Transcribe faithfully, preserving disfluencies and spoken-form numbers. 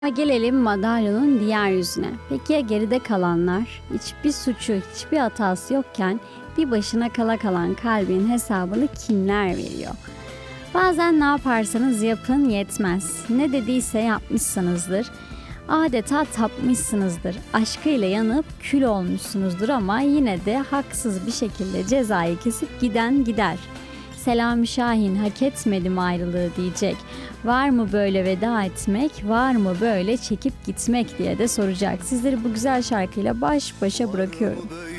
Gelelim madalyonun diğer yüzüne. Peki ya geride kalanlar? Hiçbir suçu, hiçbir hatası yokken bir başına kala kalan kalbin hesabını kimler veriyor? Bazen ne yaparsanız yapın yetmez. Ne dediyse yapmışsınızdır. Adeta tapmışsınızdır. Aşkıyla yanıp kül olmuşsunuzdur ama yine de haksız bir şekilde cezayı kesip giden gider. Selami Şahin hak etmedim ayrılığı diyecek. Var mı böyle veda etmek, var mı böyle çekip gitmek diye de soracak. Sizleri bu güzel şarkıyla baş başa bırakıyorum.